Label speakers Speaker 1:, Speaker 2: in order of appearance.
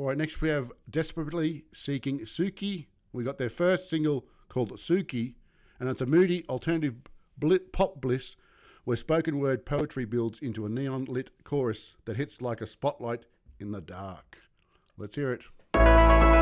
Speaker 1: All right, next we have Desperately Seeking Suki. We got their first single called Suki, and it's a moody alternative pop bliss where spoken word poetry builds into a neon-lit chorus that hits like a spotlight in the dark. Let's hear it.